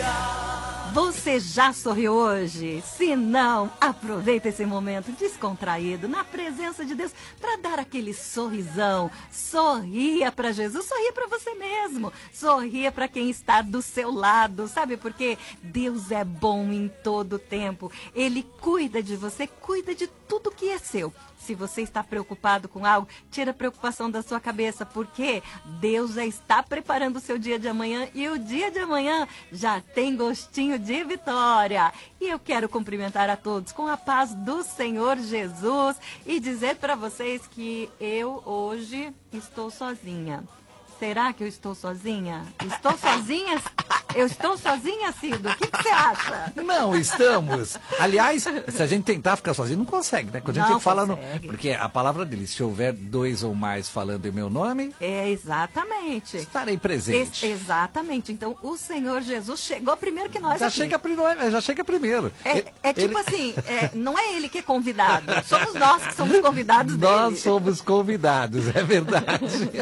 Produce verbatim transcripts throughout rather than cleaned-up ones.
Você já sorriu hoje? Se não, aproveita esse momento descontraído na presença de Deus para dar aquele sorrisão. Sorria para Jesus, sorria para você mesmo, sorria para quem está do seu lado, sabe por quê? Deus é bom em todo tempo. Ele cuida de você, cuida de tudo que é seu. Se você está preocupado com algo, tira a preocupação da sua cabeça, porque Deus já está preparando o seu dia de amanhã e o dia de amanhã já tem gostinho de vitória. E eu quero cumprimentar a todos com a paz do Senhor Jesus e dizer para vocês que eu hoje estou sozinha. Será que eu estou sozinha? Estou sozinha? Eu estou sozinha, Cido? O que, que você acha? Não, estamos. Aliás, se a gente tentar ficar sozinho, não consegue, né? Quando a gente Não fala no... consegue. Porque a palavra dele, se houver dois ou mais falando em meu nome... É, exatamente. Estarei presente. Ex- exatamente. Então, o Senhor Jesus chegou primeiro que nós Já aqui. chega, primeiro, já chega primeiro. É, Ele- é tipo ele- assim, é, não é ele que é convidado, somos nós que somos convidados Nós dele. somos convidados, é verdade.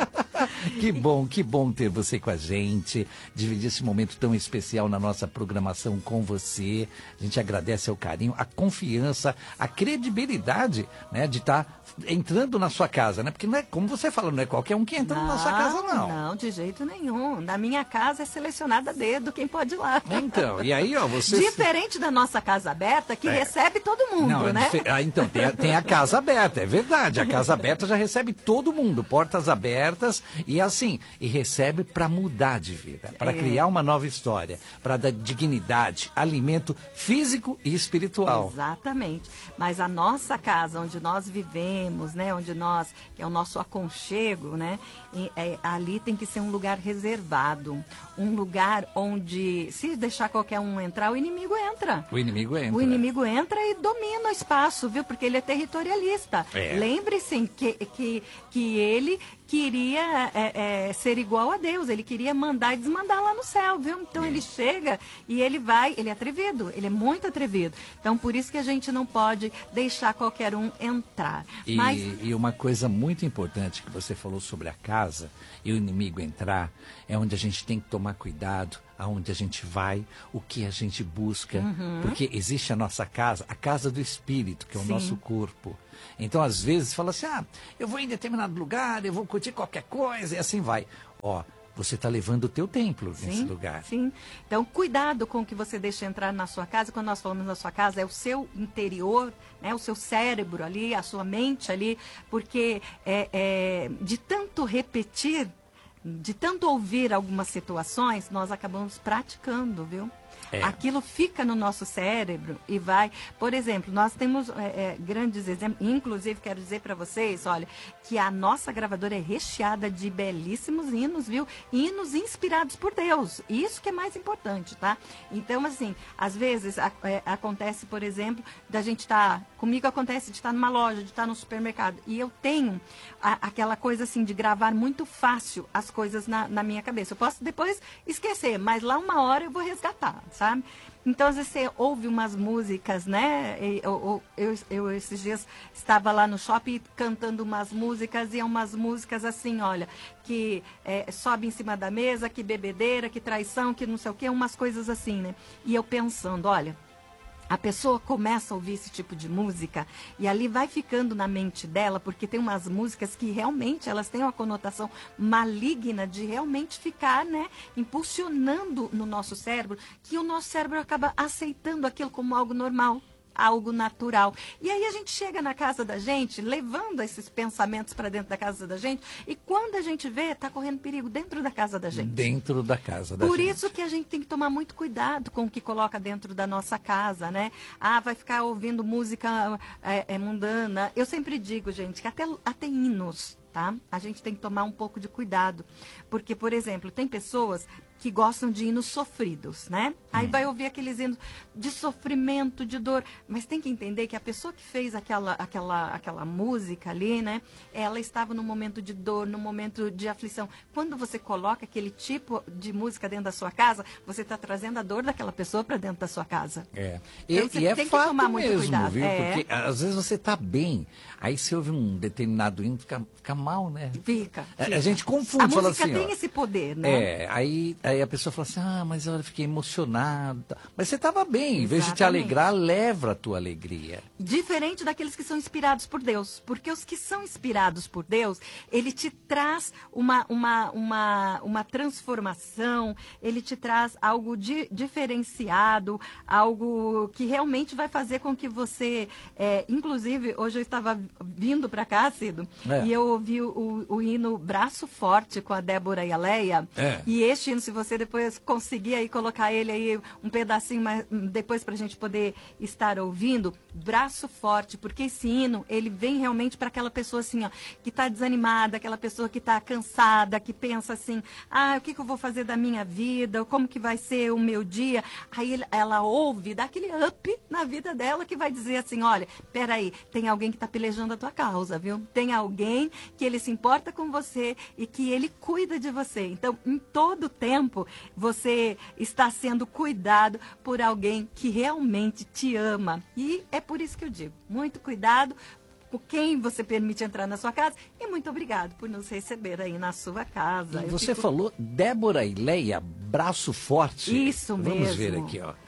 Que bom, que bom ter você com a gente, dividir esse momento tão especial na nossa programação com você. A gente agradece o carinho, a confiança, a credibilidade, né, de estar entrando na sua casa, né? Porque não é, como você fala, não é qualquer um que entra na sua casa, não. Não, de jeito nenhum. Na minha casa é selecionada a dedo quem pode ir lá. Então, e aí, ó, você... Diferente da nossa casa aberta, que É. recebe todo mundo, Não, é né? dife- ah, então, tem a, tem a casa aberta, é verdade. A casa aberta já recebe todo mundo, portas abertas e assim, e recebe para mudar de vida, para É. criar uma nova história, para dar dignidade, alimento físico e espiritual. Exatamente. Mas a nossa casa, onde nós vivemos, né, onde nós, que é o nosso aconchego, né, e, é, ali tem que ser um lugar reservado, um lugar onde, se deixar qualquer um entrar, o inimigo entra. O inimigo entra. O inimigo entra e domina o espaço, viu? Porque ele é territorialista. É. Lembre-se que, que, que ele queria é, é, ser igual a Deus, ele queria mandar e desmandar lá no céu, viu? Então É. ele chega e ele vai, ele é atrevido, ele é muito atrevido. Então por isso que a gente não pode deixar qualquer um entrar. E, Mas e uma coisa muito importante que você falou sobre a casa e o inimigo entrar, é onde a gente tem que tomar cuidado, aonde a gente vai, o que a gente busca, porque existe a nossa casa, a casa do espírito, que é o Sim. nosso corpo. Então, às vezes, fala assim, ah, eu vou em determinado lugar, eu vou curtir qualquer coisa, e assim vai. Ó, você está levando o teu templo nesse Sim, lugar. sim. Então, cuidado com o que você deixa entrar na sua casa. Quando nós falamos na sua casa, é o seu interior, né, o seu cérebro ali, a sua mente ali, porque é, é, de tanto repetir, de tanto ouvir algumas situações, nós acabamos praticando, viu? É. Aquilo fica no nosso cérebro e vai... Por exemplo, nós temos é, é, grandes exemplos, inclusive quero dizer para vocês, olha, que a nossa gravadora é recheada de belíssimos hinos, viu? Hinos inspirados por Deus. Isso que é mais importante, tá? Então, assim, às vezes a- é, acontece, por exemplo, da gente estar... comigo acontece de estar numa loja, de estar no supermercado, e eu tenho a- aquela coisa assim de gravar muito fácil as coisas na, na minha cabeça. Eu posso depois esquecer, mas lá uma hora eu vou resgatar, sabe? Então, às vezes você ouve umas músicas, né? E Eu, eu, eu, eu esses dias estava lá no shopping cantando umas músicas, e é umas músicas assim, olha, que é, sobe em cima da mesa, que bebedeira, que traição, que não sei o quê, umas coisas assim, né? E eu pensando, olha, a pessoa começa a ouvir esse tipo de música e ali vai ficando na mente dela, porque tem umas músicas que realmente elas têm uma conotação maligna de realmente ficar, né, impulsionando no nosso cérebro, que o nosso cérebro acaba aceitando aquilo como algo normal, algo natural. E aí a gente chega na casa da gente, levando esses pensamentos para dentro da casa da gente, e quando a gente vê, está correndo perigo dentro da casa da gente. Dentro da casa da Por gente. isso que a gente tem que tomar muito cuidado com o que coloca dentro da nossa casa, né? Ah, vai ficar ouvindo música é, é, mundana. Eu sempre digo, gente, que até, até hinos, tá? A gente tem que tomar um pouco de cuidado. Porque, por exemplo, tem pessoas que gostam de hinos sofridos, né? Aí vai ouvir aqueles hinos de sofrimento, de dor. Mas tem que entender que a pessoa que fez aquela, aquela, aquela música ali, né? Ela estava num momento de dor, num momento de aflição. Quando você coloca aquele tipo de música dentro da sua casa, você está trazendo a dor daquela pessoa para dentro da sua casa. É. E, Então, você e é tem que fato tomar muito mesmo, cuidado. viu? É. Porque às vezes você tá bem, aí você ouve um determinado hino, fica, fica mal, né? Fica, A- fica. A gente confunde, A fala música assim, tem ó, esse poder, né? É, aí aí a pessoa fala assim, ah, mas eu fiquei emocionado. Mas você estava bem, em vez de te Exatamente. alegrar, leva a tua alegria. Diferente daqueles que são inspirados por Deus. Porque os que são inspirados por Deus, ele te traz uma, uma, uma, uma transformação, ele te traz algo di, diferenciado, algo que realmente vai fazer com que você... É, inclusive, hoje eu estava vindo para cá, Cido, É. e eu ouvi o, o hino Braço Forte com a Débora e a Leia. É. E este hino, se você depois conseguir aí colocar ele aí um pedacinho mais, depois para a gente poder estar ouvindo, Braço Forte, porque esse hino, ele vem realmente para aquela pessoa assim, ó, que está desanimada, aquela pessoa que está cansada, que pensa assim, ah, o que, que eu vou fazer da minha vida, como que vai ser o meu dia? Aí ele, ela ouve, dá aquele up na vida dela que vai dizer assim, olha, peraí, tem alguém que está pelejando a tua causa, viu? Tem alguém que ele se importa com você e que ele cuida de você. Então, em todo tempo, você está sendo cuidado por alguém que realmente te ama. E é por isso que eu digo, muito cuidado por quem você permite entrar na sua casa e muito obrigado por nos receber aí na sua casa. E Eu você fico... falou Débora e Leia, Braço Forte. Isso Vamos mesmo. ver aqui, ó.